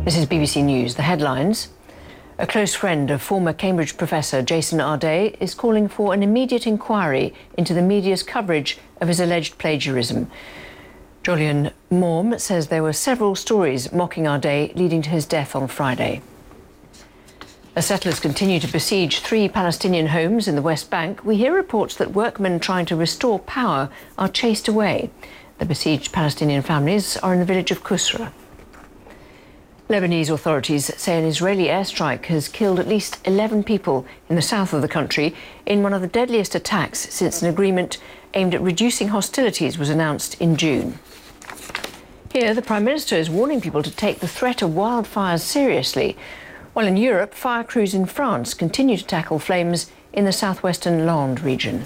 This is BBC News. The headlines. A close friend of former Cambridge professor Jason Arday is calling for an immediate inquiry into the media's coverage of his alleged plagiarism. Jolyon Maugham says there were several stories mocking Arday leading to his death on Friday. As settlers continue to besiege 3 Palestinian homes in the West Bank, we hear reports that workmen trying to restore power are chased away. The besieged Palestinian families are in the village of Kusra. Lebanese authorities say an Israeli airstrike has killed at least 11 people in the south of the country in one of the deadliest attacks since an agreement aimed at reducing hostilities was announced in June. Here, the Prime Minister is warning people to take the threat of wildfires seriously, while in Europe, fire crews in France continue to tackle flames in the southwestern Landes region.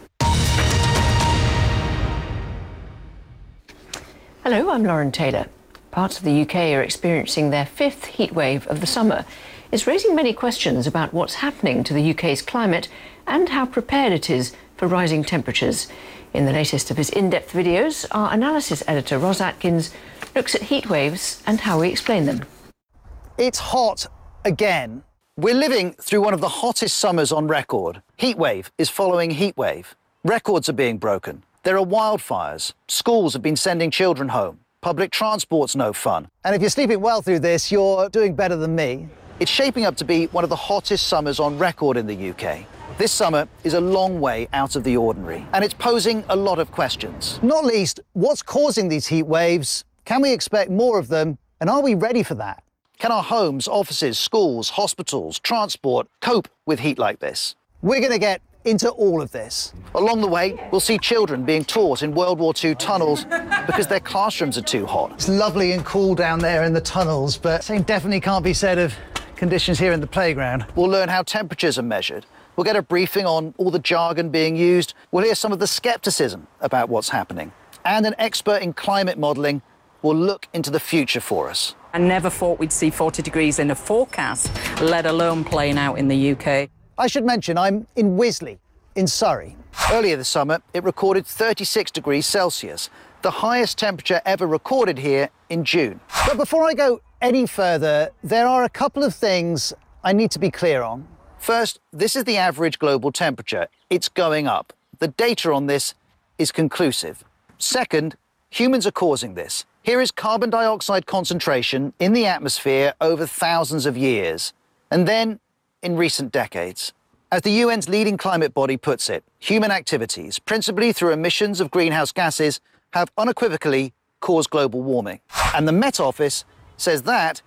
Hello, I'm Lauren Taylor. Parts of the UK are experiencing their 5th heatwave of the summer. It's raising many questions about what's happening to the UK's climate and how prepared it is for rising temperatures. In the latest of his in-depth videos, our analysis editor, Ros Atkins, looks at heatwaves and how we explain them. It's hot again. We're living through one of the hottest summers on record. Heatwave is following heatwave. Records are being broken. There are wildfires. Schools have been sending children home. Public transport's no fun. And if you're sleeping well through this, you're doing better than me. It's shaping up to be one of the hottest summers on record in the UK. This summer is a long way out of the ordinary, and it's posing a lot of questions. Not least, what's causing these heat waves? Can we expect more of them? And are we ready for that? Can our homes, offices, schools, hospitals, transport cope with heat like this? We're going to get into all of this. Along the way, we'll see children being taught in World War II tunnels because their classrooms are too hot. It's lovely and cool down there in the tunnels, but same definitely can't be said of conditions here in the playground. We'll learn how temperatures are measured. We'll get a briefing on all the jargon being used. We'll hear some of the skepticism about what's happening. And an expert in climate modelling will look into the future for us. I never thought we'd see 40 degrees in a forecast, let alone playing out in the UK. I should mention I'm in Wisley, in Surrey. Earlier this summer, it recorded 36 degrees Celsius, the highest temperature ever recorded here in June. But before I go any further, there are a couple of things I need to be clear on. First, this is the average global temperature. It's going up. The data on this is conclusive. Second, humans are causing this. Here is carbon dioxide concentration in the atmosphere over thousands of years, and then in recent decades. As the UN's leading climate body puts it, human activities, principally through emissions of greenhouse gases, have unequivocally caused global warming. And the Met Office says that